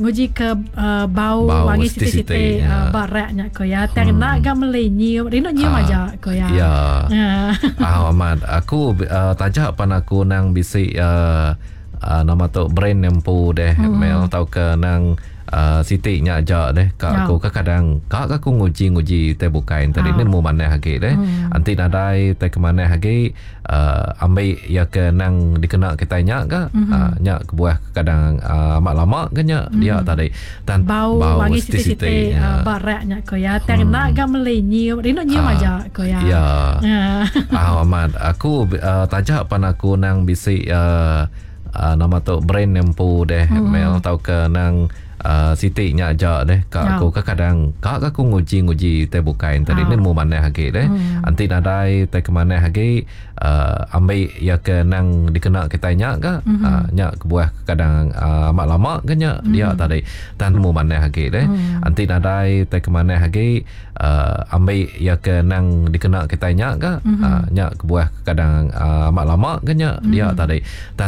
nguji ke bau wangi siti-siti baraknya ko ya. Terna agak melenyi, rino nyium aja ko ya. Ya. Ahmad, aku tajak pan aku nang bisi nama tu brand empu deh Mel tau ke nang Siti nya aja deh kak aku kadang kak aku nguji teh bukain tadi ni mu mana hagi deh anti nadai teh ke mana hagi ambil ya ke nang dikenal kita nya ke nya kebuah kadang amat lama ke nya dia tadi dan bau wangi siti-siti baraknya ko ya terna agak melenyi rino nyium aja ko ya. Ya. Ahmad, aku tajak pan aku nang bisi nama tu brand empu deh Mel tau ke nang Siti nya aja deh kak aku kadang kak aku nguji teh bukain tadi ni mu mana hagi deh anti nadai teh ke mana hagi ambil ya ke nang dikenal kita nya ke nya kebuah kadang amat lama ke nya dia tadi dan mu mana hagi deh anti nadai teh ke mana hagi ambil ya ke nang dikenal kita nya ke nya kebuah kadang amat lama ke nya dia tadi dan